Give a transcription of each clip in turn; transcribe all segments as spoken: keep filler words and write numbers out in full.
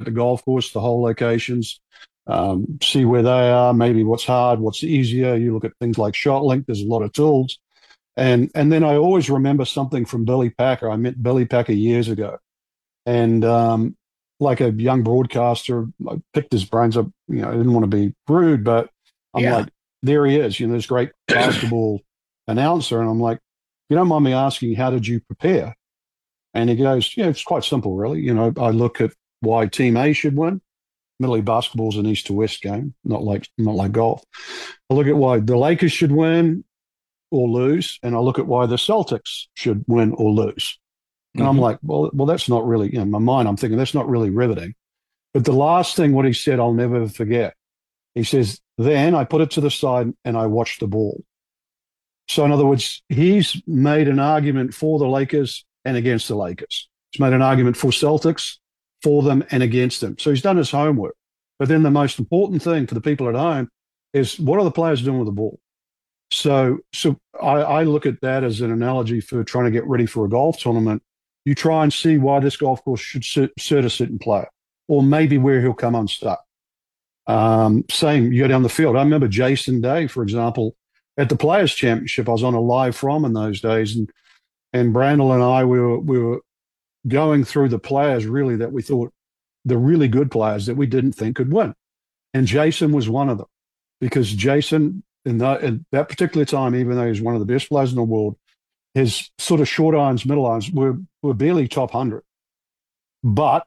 the golf course, the hole locations, um, see where they are, maybe what's hard, what's easier. You look at things like ShotLink. There's a lot of tools. And and then I always remember something from Billy Packer. I met Billy Packer years ago. And um, like a young broadcaster, I picked his brains up. You know, I didn't want to be rude, but I'm Yeah. like, there he is, you know, this great basketball announcer. And I'm like, you don't mind me asking, how did you prepare? And he goes, yeah, it's quite simple, really. You know, I look at why Team A should win. Admittedly, basketball's an east to west game, not like not like golf. I look at why the Lakers should win or lose, and I look at why the Celtics should win or lose. And I'm Mm-hmm. like, well, well, that's not really, you know, in my mind, I'm thinking that's not really riveting. But the last thing what he said, I'll never forget. He says, then I put it to the side and I watched the ball. So in other words, he's made an argument for the Lakers and against the Lakers. He's made an argument for Celtics, for them and against them. So he's done his homework. But then the most important thing for the people at home is what are the players doing with the ball? So, so I, I look at that as an analogy for trying to get ready for a golf tournament. You try and see why this golf course should suit, suit a certain player, or maybe where he'll come unstuck. Um, same, you go down the field. I remember Jason Day, for example, at the Players Championship. I was on a live from in those days, and and Brandel and I we were we were going through the players really that we thought the really good players that we didn't think could win, and Jason was one of them because Jason in that, in that particular time, even though he was one of the best players in the world, his sort of short irons, middle irons were were barely top hundred, but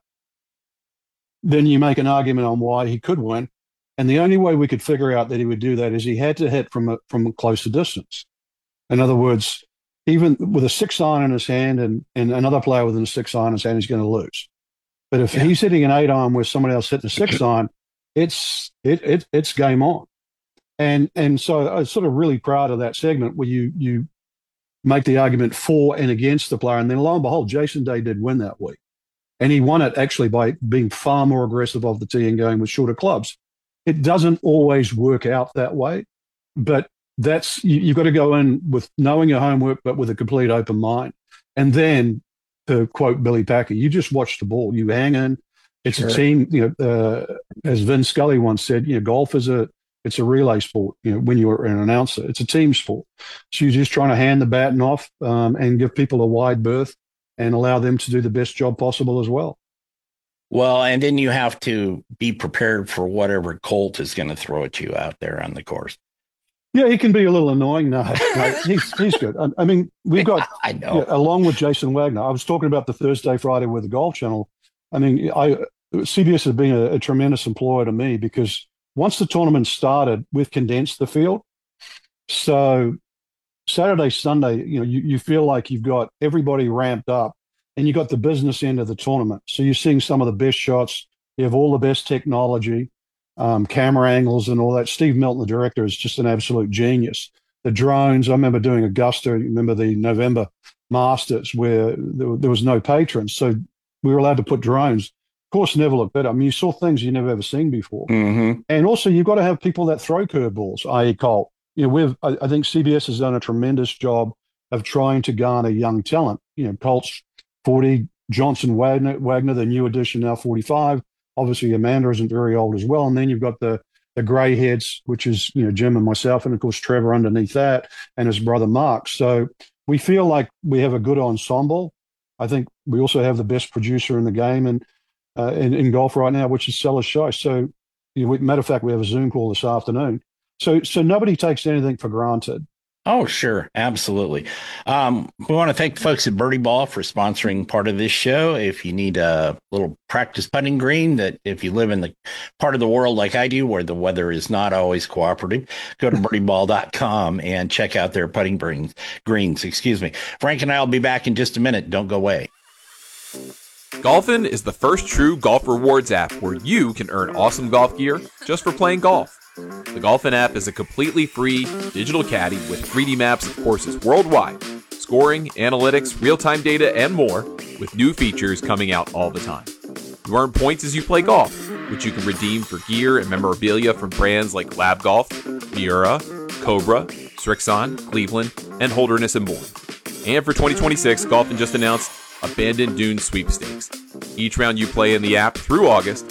then you make an argument on why he could win. And the only way we could figure out that he would do that is he had to hit from a, from a closer distance. In other words, even with a six iron in his hand and, and another player with a six iron in his hand, he's going to lose. But if Yeah. he's hitting an eight iron with somebody else hitting a six iron, it's it, it it's game on. And and so I was sort of really proud of that segment where you you make the argument for and against the player. And then lo and behold, Jason Day did win that week. And he won it actually by being far more aggressive off the tee and going with shorter clubs. It doesn't always work out that way, but that's you, you've got to go in with knowing your homework, but with a complete open mind. And then, to quote Billy Packer, you just watch the ball. You hang in. It's Sure. a team. You know, uh, as Vin Scully once said, you know, golf is a it's a relay sport. You know, when you're an announcer, it's a team sport. So you're just trying to hand the baton off um, and give people a wide berth and allow them to do the best job possible as well. Well, and then you have to be prepared for whatever Colt is going to throw at you out there on the course. Yeah, he can be a little annoying. No, no he's he's good. I, I mean, we've got I know. yeah, along with Jason Wagner. I was talking about the Thursday Friday with the Golf Channel. I mean, I C B S has been a, a tremendous employer to me because once the tournament started, we've condensed the field. So Saturday, Sunday, you know, you, you feel like you've got everybody ramped up. And you got the business end of the tournament. So you're seeing some of the best shots. You have all the best technology, um, camera angles and all that. Steve Milton, the director, is just an absolute genius. The drones, I remember doing Augusta, you remember the November Masters where there, there was no patrons. So we were allowed to put drones. Of course, never looked better. I mean, you saw things you never ever seen before. Mm-hmm. And also you've got to have people that throw curveballs, that is. Colt. You know, we've, I, I think C B S has done a tremendous job of trying to garner young talent. You know, Colt's forty, Johnson Wagner, Wagner, the new addition, now forty-five. Obviously, Amanda isn't very old as well. And then you've got the the grey heads, which is, you know, Jim and myself, and of course, Trevor underneath that, and his brother Mark. So we feel like we have a good ensemble. I think we also have the best producer in the game and uh, in, in golf right now, which is Sellers Shice. So, you know, we, matter of fact, we have a Zoom call this afternoon. So, so nobody takes anything for granted. Oh, sure. Absolutely. Um, we want to thank the folks at Birdie Ball for sponsoring part of this show. If you need a little practice putting green, that if you live in the part of the world like I do, where the weather is not always cooperative, go to birdie ball dot com and check out their putting greens. Greens, excuse me. Frank and I will be back in just a minute. Don't go away. Golfin is the first true golf rewards app where you can earn awesome golf gear just for playing golf. The Golfin app is a completely free digital caddy with three D maps of courses worldwide, scoring, analytics, real-time data, and more, with new features coming out all the time. You earn points as you play golf, which you can redeem for gear and memorabilia from brands like Lab Golf, Miura, Cobra, Strixon, Cleveland, and Holderness and Bourne. And for twenty twenty-six, Golfin just announced Abandoned Dunes Sweepstakes. Each round you play in the app through August